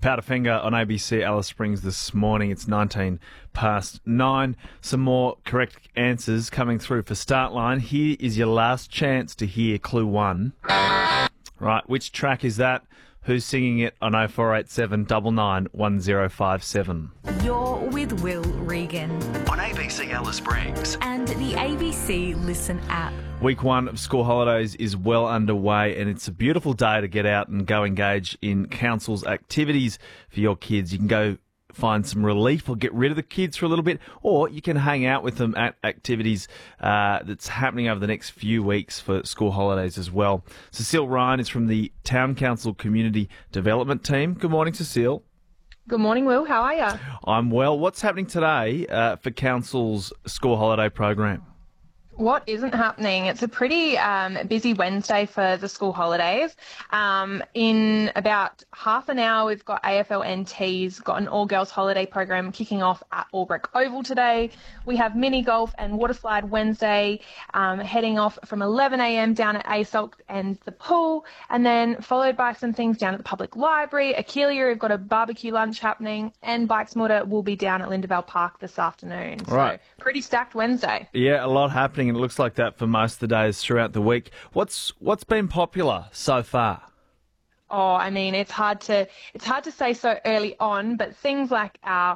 Powderfinger on ABC Alice Springs this morning. It's 9:19. Some more correct answers coming through for Start Line. Here is your last chance to hear clue 1. Right, which track is that? Who's singing it on 0487 99 1057? You're with Will Regan On ABC Alice Springs. and the ABC Listen app. Week 1 of school holidays is well underway, and it's a beautiful day to get out and go engage in council's activities for your kids. You can go find some relief or get rid of the kids for a little bit, or you can hang out with them at activities that's happening over the next few weeks for school holidays as well. Cecile Ryan is from the Town Council Community Development Team. Good morning, Cecile. Good morning, Will. How are you? I'm well. What's happening today for Council's school holiday program? What isn't happening? It's a pretty busy Wednesday for the school holidays. In about half an hour, we've got AFLNT's got an all-girls holiday program kicking off at Albrecht Oval today. We have mini golf and water slide Wednesday, heading off from 11 a.m. down at ASOC and the pool, and then followed by some things down at the public library. Akelia, we've got a barbecue lunch happening, and Bikes Motor will be down at Lindavale Park this afternoon. Right. So pretty stacked Wednesday. Yeah, a lot happening, and it looks like that for most of the days throughout the week. What's been popular so far? Oh, I mean, it's hard to say so early on, but things like our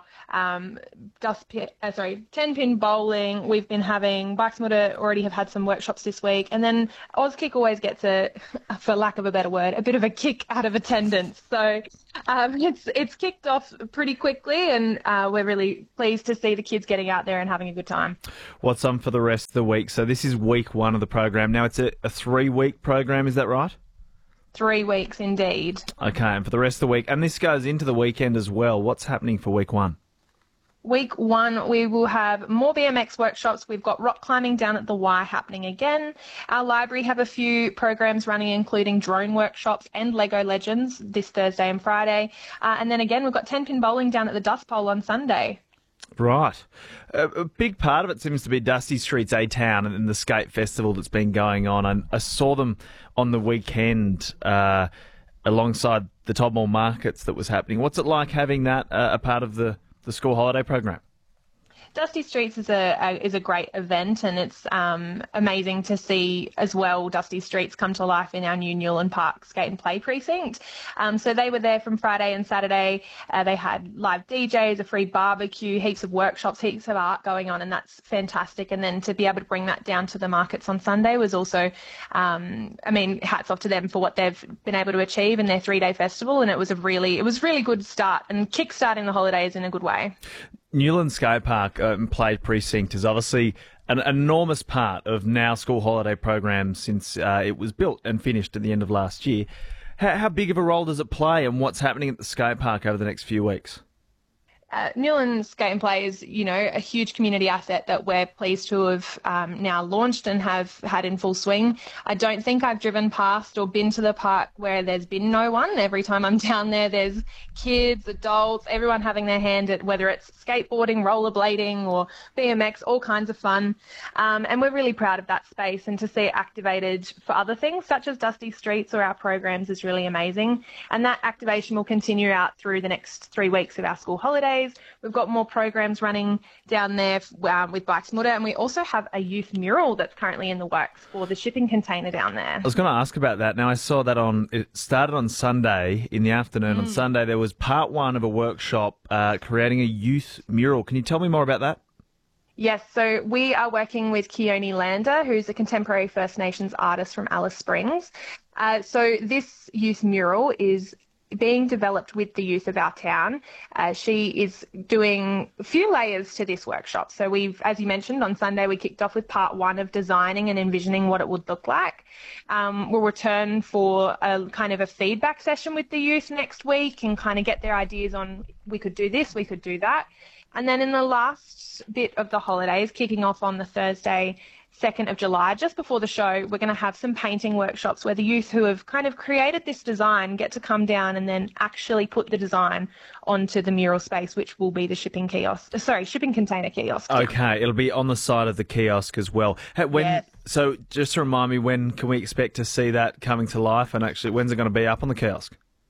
10-pin bowling, we've been having, Bikes Motor already have had some workshops this week, and then Auskick always gets for lack of a better word, a bit of a kick out of attendance. So it's kicked off pretty quickly, and we're really pleased to see the kids getting out there and having a good time. What's on for the rest of the week? So this is week 1 of the program. Now it's a 3-week program, is that right? 3 weeks indeed. Okay, and for the rest of the week, and this goes into the weekend as well, what's happening for week 1? Week 1, we will have more BMX workshops. We've got rock climbing down at the Y happening again. Our library have a few programs running, including drone workshops and Lego Legends this Thursday and Friday. And then again, we've got 10-pin bowling down at the Dust Bowl on Sunday. Right. A big part of it seems to be Dusty Streets A-Town and the skate festival that's been going on. And I saw them on the weekend alongside the Todmorden markets that was happening. What's it like having that a part of the school holiday program? Dusty Streets is a great event, and it's amazing to see as well Dusty Streets come to life in our new Newland Park Skate and Play precinct. So they were there from Friday and Saturday. They had live DJs, a free barbecue, heaps of workshops, heaps of art going on, and that's fantastic. And then to be able to bring that down to the markets on Sunday was also, hats off to them for what they've been able to achieve in their 3-day festival, and it was really good start and kick-starting the holidays in a good way. Newland Skate Park and Play Precinct is obviously an enormous part of now school holiday programs since it was built and finished at the end of last year. How big of a role does it play, and what's happening at the skate park over the next few weeks? Newland Skate and Play is, a huge community asset that we're pleased to have now launched and have had in full swing. I don't think I've driven past or been to the park where there's been no one. Every time I'm down there, there's kids, adults, everyone having their hand at whether it's skateboarding, rollerblading or BMX, all kinds of fun. And we're really proud of that space, and to see it activated for other things such as Dusty Streets or our programs is really amazing. And that activation will continue out through the next 3 weeks of our school holidays. We've got more programs running down there with Bikes Motor, and we also have a youth mural that's currently in the works for the shipping container down there. I was going to ask about that. Now, I saw that it started on Sunday in the afternoon. On Sunday, there was part 1 of a workshop creating a youth mural. Can you tell me more about that? Yes, so we are working with Keone Lander, who's a contemporary First Nations artist from Alice Springs. So this youth mural is being developed with the youth of our town. She is doing a few layers to this workshop. So as you mentioned, on Sunday we kicked off with part 1 of designing and envisioning what it would look like. We'll return for a kind of a feedback session with the youth next week and kind of get their ideas on, we could do this, we could do that. And then in the last bit of the holidays, kicking off on the Thursday, 2nd of July, just before the show, we're going to have some painting workshops where the youth who have kind of created this design get to come down and then actually put the design onto the mural space, which will be the shipping container kiosk. Okay, it'll be on the side of the kiosk as well. Yes. So just to remind me, when can we expect to see that coming to life, and actually when's it going to be up on the kiosk?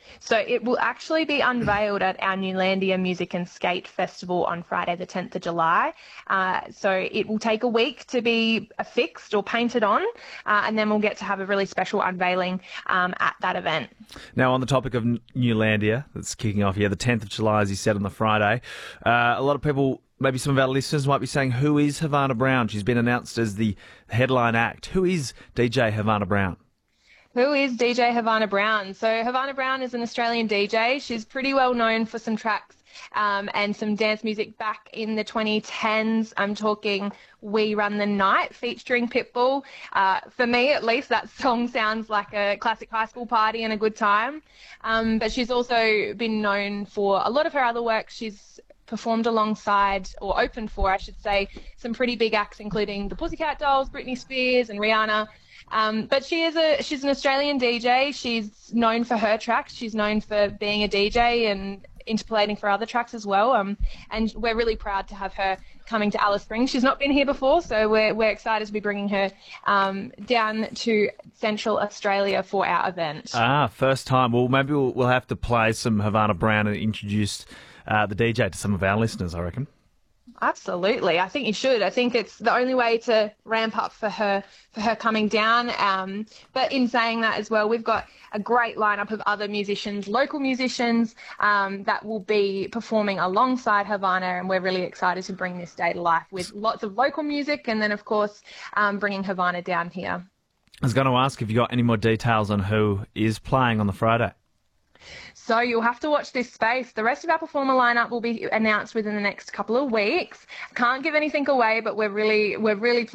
So it will actually be unveiled at our Newlandia Music and Skate Festival on Friday, the 10th of July. So it will take a week to be affixed or painted on, and then we'll get to have a really special unveiling at that event. Now, on the topic of Newlandia, that's kicking off here, the 10th of July, as you said, on the Friday, a lot of people, maybe some of our listeners might be saying, who is Havana Brown? She's been announced as the headline act. Who is DJ Havana Brown? Who is DJ Havana Brown? So Havana Brown is an Australian DJ. She's pretty well known for some tracks and some dance music back in the 2010s. I'm talking We Run the Night featuring Pitbull. For me, at least, that song sounds like a classic high school party and a good time. But she's also been known for a lot of her other work. She's performed alongside, or opened for, I should say, some pretty big acts, including the Pussycat Dolls, Britney Spears and Rihanna. But she's an Australian DJ. She's known for her tracks. She's known for being a DJ and interpolating for other tracks as well. And we're really proud to have her coming to Alice Springs. She's not been here before, so we're excited to be bringing her down to Central Australia for our event. First time. Well, maybe we'll have to play some Havana Brown and introduce the DJ to some of our listeners, I reckon. Absolutely. I think you should. I think it's the only way to ramp up for her coming down. But in saying that as well, we've got a great lineup of other musicians, local musicians, that will be performing alongside Havana, and we're really excited to bring this day to life with lots of local music and then, of course, bringing Havana down here. I was going to ask if you got any more details on who is playing on the Friday. So you'll have to watch this space. The rest of our performer lineup will be announced within the next couple of weeks. Can't give anything away, but we're really